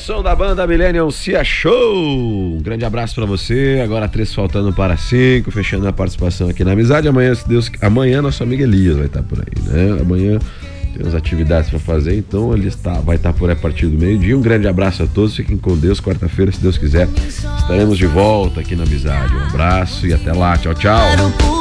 som da banda Millennium Cia Show. Um grande abraço pra você. Agora 3 faltando para 5, fechando a participação aqui na Amizade. Amanhã nosso amigo Elias vai estar por aí, né? Amanhã temos atividades pra fazer, então ele vai estar por aí a partir do meio-dia. Um grande abraço a todos, fiquem com Deus. Quarta-feira, se Deus quiser, estaremos de volta aqui na Amizade. Um abraço e até lá. Tchau, tchau.